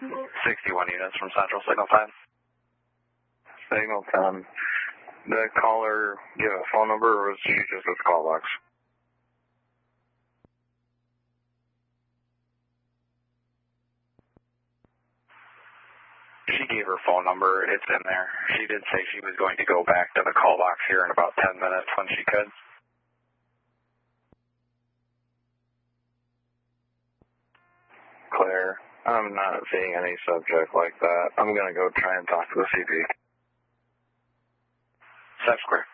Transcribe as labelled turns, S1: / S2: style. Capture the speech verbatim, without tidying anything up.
S1: sixty-one units from Central, Signal ten.
S2: Signal ten. Did the caller give a phone number, or was she just at the call box?
S1: She gave her phone number. It's in there. She did say she was going to go back to the call box here in about ten minutes when she could.
S2: Claire, I'm not seeing any subject like that. I'm going to go try and talk to the C P.
S1: Set square.